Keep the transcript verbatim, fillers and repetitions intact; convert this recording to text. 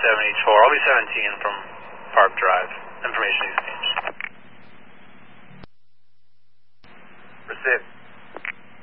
seven H four. I'll be seventeen from Park Drive. Information exchange. Receive.